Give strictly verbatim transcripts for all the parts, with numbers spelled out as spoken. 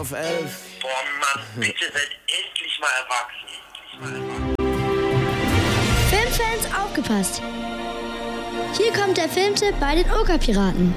auf elf. Boah, Mann, bitte seid endlich mal erwachsen. Filmfans, aufgepasst! Hier kommt der Filmtipp bei den Okerpiraten.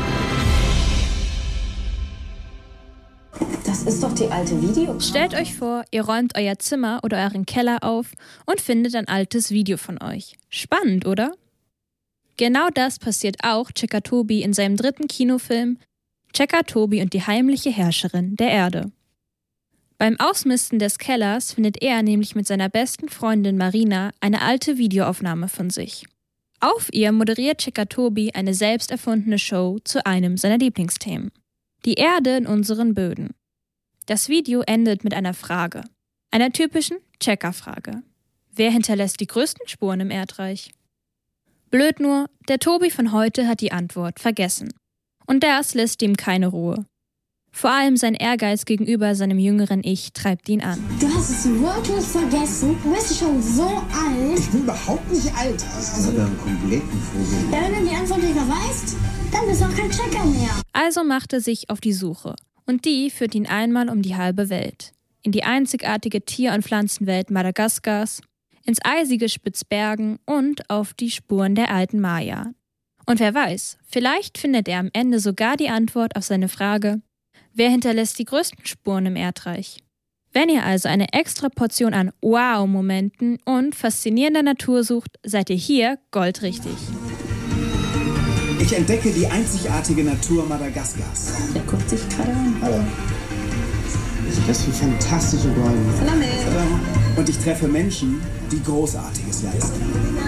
Das ist doch die alte Video. Stellt euch vor, ihr räumt euer Zimmer oder euren Keller auf und findet ein altes Video von euch. Spannend, oder? Genau das passiert auch Checker Tobi in seinem dritten Kinofilm Checker Tobi und die heimliche Herrscherin der Erde. Beim Ausmisten des Kellers findet er nämlich mit seiner besten Freundin Marina eine alte Videoaufnahme von sich. Auf ihr moderiert Checker Tobi eine selbst erfundene Show zu einem seiner Lieblingsthemen: die Erde in unseren Böden. Das Video endet mit einer Frage, einer typischen Checker-Frage. Wer hinterlässt die größten Spuren im Erdreich? Blöd nur, der Tobi von heute hat die Antwort vergessen. Und das lässt ihm keine Ruhe. Vor allem sein Ehrgeiz gegenüber seinem jüngeren Ich treibt ihn an. Du hast es wirklich vergessen? Du bist schon so alt. Ich bin überhaupt nicht alt. Also einen kompletten Vogel. Ja, wenn du die Antwort nicht mehr weißt, dann bist du auch kein Checker mehr. Also macht er sich auf die Suche. Und die führt ihn einmal um die halbe Welt. In die einzigartige Tier- und Pflanzenwelt Madagaskars, ins eisige Spitzbergen und auf die Spuren der alten Maya. Und wer weiß, vielleicht findet er am Ende sogar die Antwort auf seine Frage: Wer hinterlässt die größten Spuren im Erdreich? Wenn ihr also eine extra Portion an Wow-Momenten und faszinierender Natur sucht, seid ihr hier goldrichtig. Ich entdecke die einzigartige Natur Madagaskars. Der guckt sich gerade an. Hallo. Das sind fantastische Bäume. Salame. Salame. Und ich treffe Menschen, die Großartiges leisten.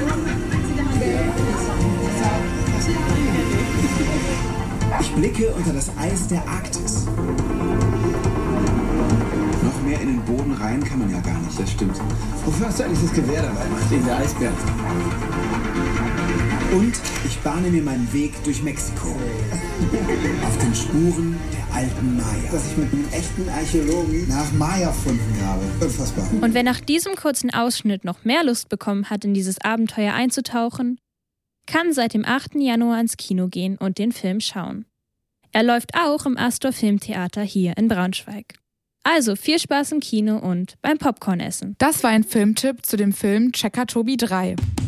Ich blicke unter das Eis der Arktis. Noch mehr in den Boden rein kann man ja gar nicht. Das stimmt. Wofür hast du eigentlich das Gewehr dabei? Wegen der Eisbär. Und ich bahne mir meinen Weg durch Mexiko. Auf den Spuren der alten Maya. Dass ich mit einem echten Archäologen nach Maya-Funden habe. Unfassbar. Und wer nach diesem kurzen Ausschnitt noch mehr Lust bekommen hat, in dieses Abenteuer einzutauchen, kann seit dem achten Januar ins Kino gehen und den Film schauen. Er läuft auch im Astor Filmtheater hier in Braunschweig. Also viel Spaß im Kino und beim Popcornessen. Das war ein Filmtipp zu dem Film Checker Tobi drei.